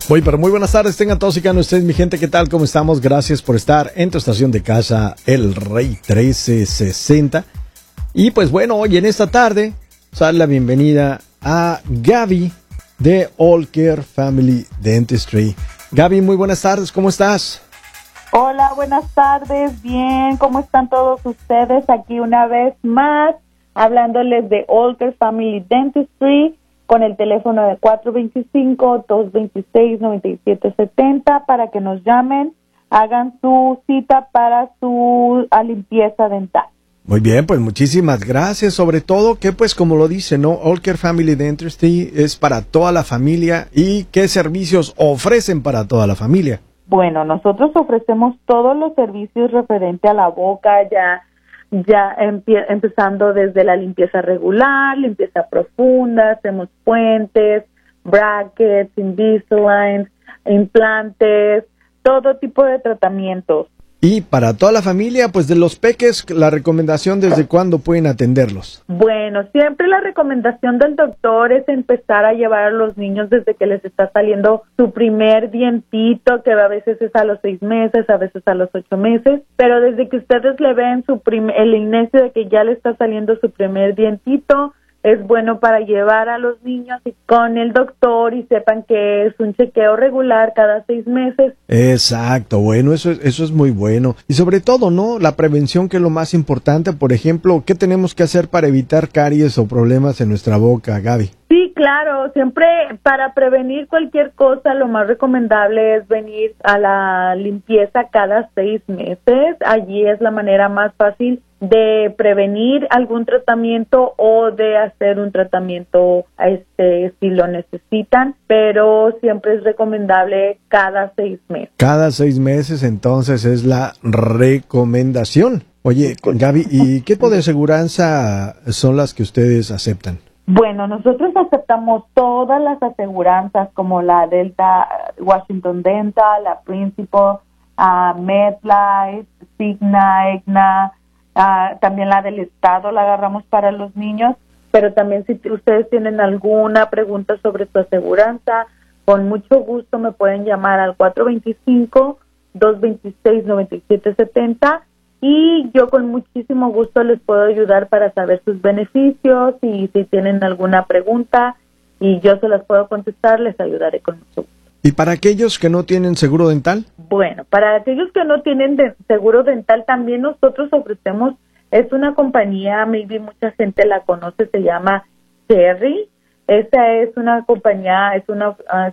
Muy, pero muy buenas tardes, tengan todos y cada uno de ustedes, mi gente, ¿qué tal? ¿Cómo estamos? Gracias por estar en tu estación de casa, El Rey 1360. Y pues bueno, hoy en esta tarde, sale la bienvenida a Gaby de All Care Family Dentistry. Gaby, muy buenas tardes, ¿cómo estás? Hola, buenas tardes, bien, ¿cómo están todos ustedes? Aquí una vez más, hablándoles de All Care Family Dentistry, con el teléfono de 425-226-9770 para que nos llamen, hagan su cita para su limpieza dental. Muy bien, pues muchísimas gracias, sobre todo que pues como lo dice, ¿no? All Care Family Dentistry es para toda la familia. ¿Y qué servicios ofrecen para toda la familia? Bueno, nosotros ofrecemos todos los servicios referente a la boca, empezando desde la limpieza regular, limpieza profunda, hacemos puentes, brackets, Invisalign, implantes, todo tipo de tratamientos. Y para toda la familia, pues de los peques, la recomendación desde cuándo pueden atenderlos. Bueno, siempre la recomendación del doctor es empezar a llevar a los niños desde que les está saliendo su primer dientito, que a veces es a los 6 meses, a veces a los 8 meses, pero desde que ustedes le ven el inicio de que ya le está saliendo su primer dientito, es bueno para llevar a los niños con el doctor y sepan que es un chequeo regular cada 6 meses. Exacto, bueno, eso es muy bueno. Y sobre todo, ¿no? La prevención, que es lo más importante. Por ejemplo, ¿qué tenemos que hacer para evitar caries o problemas en nuestra boca, Gaby? Sí, claro, siempre para prevenir cualquier cosa, lo más recomendable es venir a la limpieza cada 6 meses. Allí es la manera más fácil de prevenir algún tratamiento o de hacer un tratamiento si lo necesitan, pero siempre es recomendable cada 6 meses. Cada 6 meses, entonces, es la recomendación. Oye, Gaby, ¿y qué tipo de aseguranza son las que ustedes aceptan? Bueno, nosotros aceptamos todas las aseguranzas como la Delta, Washington Dental, la Principal, MetLife, Cigna, Aetna, también la del Estado la agarramos para los niños, pero también si ustedes tienen alguna pregunta sobre su aseguranza, con mucho gusto me pueden llamar al 425-226-9770 y yo con muchísimo gusto les puedo ayudar para saber sus beneficios y si tienen alguna pregunta y yo se las puedo contestar, les ayudaré con mucho gusto. ¿Y para aquellos que no tienen seguro dental? Bueno, para aquellos que no tienen seguro dental, también nosotros ofrecemos, es una compañía, maybe mucha gente la conoce, se llama Cherry. Esta es una compañía, es una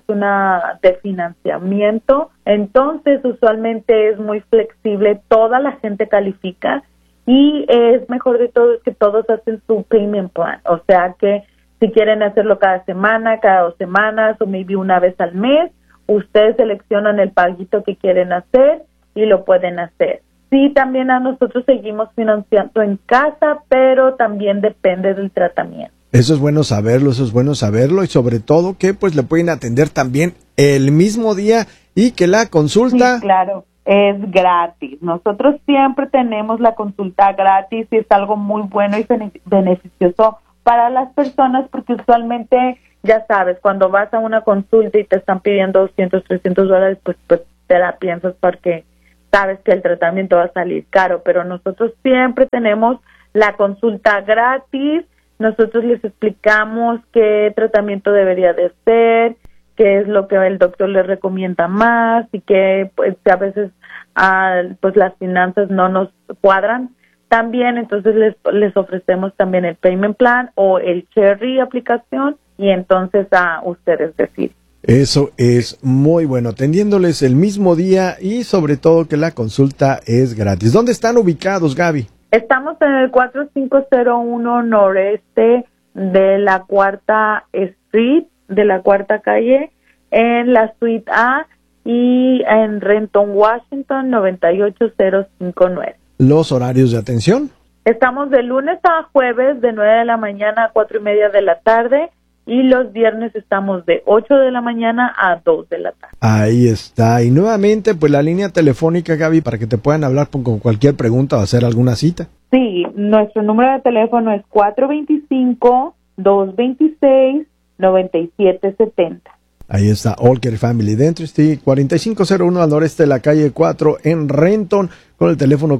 de financiamiento, entonces usualmente es muy flexible, toda la gente califica y es mejor de todo es que todos hacen su payment plan, o sea que si quieren hacerlo cada semana, cada 2 semanas o maybe una vez al mes, ustedes seleccionan el paguito que quieren hacer y lo pueden hacer. Sí, también a nosotros seguimos financiando en casa, pero también depende del tratamiento. Eso es bueno saberlo y sobre todo que pues le pueden atender también el mismo día y que la consulta... Sí, claro, es gratis. Nosotros siempre tenemos la consulta gratis y es algo muy bueno y beneficioso para las personas porque usualmente, ya sabes, cuando vas a una consulta y te están pidiendo $200, $300, pues te la piensas porque sabes que el tratamiento va a salir caro, pero nosotros siempre tenemos la consulta gratis. Nosotros les explicamos qué tratamiento debería de ser, qué es lo que el doctor les recomienda más y que pues a veces pues las finanzas no nos cuadran también, entonces les ofrecemos también el payment plan o el Cherry aplicación y entonces a ustedes deciden. Eso es muy bueno, atendiéndoles el mismo día y sobre todo que la consulta es gratis. ¿Dónde están ubicados, Gaby? Estamos en el 4501 noreste de la 4ª Street, de la 4ª calle, en la Suite A y en Renton, Washington, 98059. ¿Los horarios de atención? Estamos de lunes a jueves de 9 de la mañana a 4:30 de la tarde y los viernes estamos de 8 de la mañana a 2 de la tarde. Ahí está. Y nuevamente, pues la línea telefónica, Gaby, para que te puedan hablar con cualquier pregunta o hacer alguna cita. Sí, nuestro número de teléfono es 425-226-9770. Ahí está, All Care Family Dentistry, 4501 al noreste de la calle 4 en Renton, con el teléfono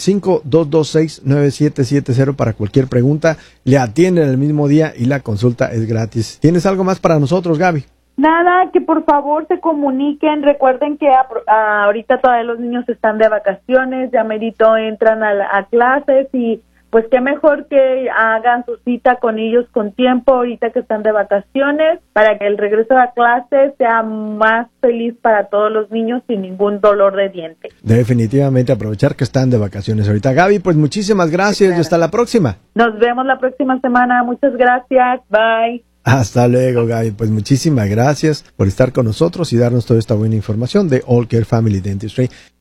425-226-9770 para cualquier pregunta. Le atienden el mismo día y la consulta es gratis. ¿Tienes algo más para nosotros, Gaby? Nada, que por favor se comuniquen. Recuerden que ahorita todavía los niños están de vacaciones, ya merito entran a clases y pues qué mejor que hagan su cita con ellos con tiempo ahorita que están de vacaciones para que el regreso a la clase sea más feliz para todos los niños sin ningún dolor de diente. Definitivamente aprovechar que están de vacaciones ahorita. Gaby, pues muchísimas gracias y hasta la próxima. Nos vemos la próxima semana. Muchas gracias. Bye. Hasta luego, Gaby. Pues muchísimas gracias por estar con nosotros y darnos toda esta buena información de All Care Family Dentistry.